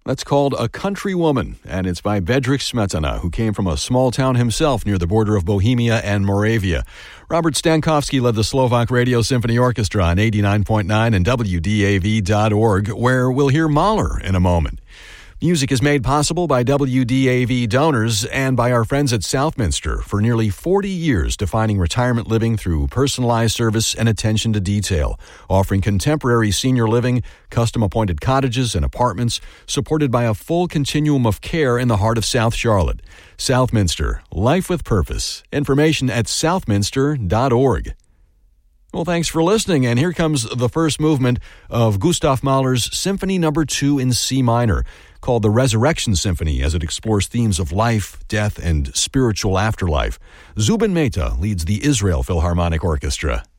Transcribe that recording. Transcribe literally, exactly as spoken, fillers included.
That's called A Country Woman, and it's by Bedřich Smetana, who came from a small town himself near the border of Bohemia and Moravia. Robert Stankovsky led the Slovak Radio Symphony Orchestra on eighty-nine point nine and W D A V dot org, where we'll hear Mahler in a moment. Music is made possible by W D A V donors and by our friends at Southminster, for nearly forty years defining retirement living through personalized service and attention to detail, offering contemporary senior living, custom-appointed cottages and apartments, supported by a full continuum of care in the heart of South Charlotte. Southminster, life with purpose. Information at southminster dot org. Well, thanks for listening, and here comes the first movement of Gustav Mahler's Symphony Number two in C minor, called the Resurrection Symphony, as it explores themes of life, death, and spiritual afterlife. Zubin Mehta leads the Israel Philharmonic Orchestra.